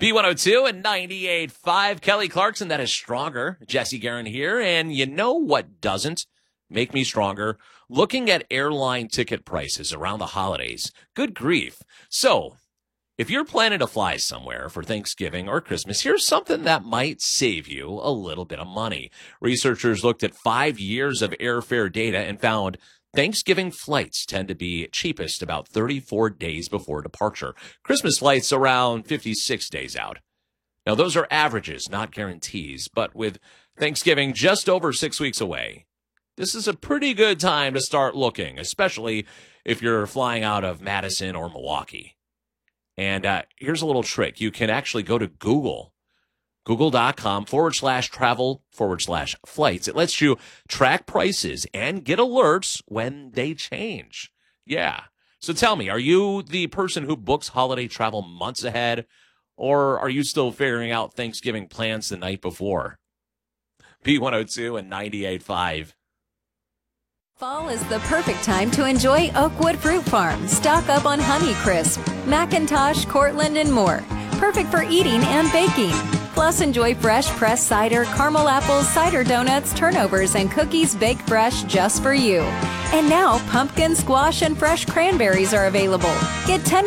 B102 and 98.5. Kelly Clarkson, that is Stronger. Jesse Guerin here. And you know what doesn't make me stronger? Looking at airline ticket prices around the holidays. Good grief. So, if you're planning to fly somewhere for Thanksgiving or Christmas, here's something that might save you a little bit of money. Researchers looked at 5 years of airfare data and found Thanksgiving flights tend to be cheapest about 34 days before departure. Christmas flights around 56 days out. Now, those are averages, not guarantees, but with Thanksgiving just over 6 weeks away, this is a pretty good time to start looking, especially if you're flying out of Madison or Milwaukee. And here's a little trick. You can actually go to google.com/travel/flights. It lets you track prices and get alerts when they change. Yeah. So tell me, are you the person who books holiday travel months ahead, or are you still figuring out Thanksgiving plans the night before? B102 and 98.5. Fall is the perfect time to enjoy Oakwood Fruit Farm. Stock up on Honeycrisp, Macintosh, Cortland, and more. Perfect for eating and baking. Plus, enjoy fresh pressed cider, caramel apples, cider donuts, turnovers, and cookies baked fresh just for you. And now, pumpkin, squash, and fresh cranberries are available. Get 10